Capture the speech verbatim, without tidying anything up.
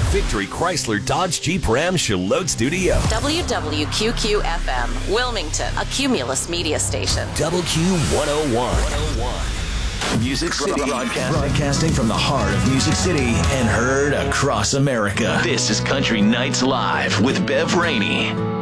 Victory Chrysler Dodge Jeep Ram Charlotte Studio. W W Q Q F M, Wilmington, a Cumulus media station. Double Q one oh one. Music City broadcasting. broadcasting from the heart of Music City and heard across America. This is Country Nights Live with Bev Rainey.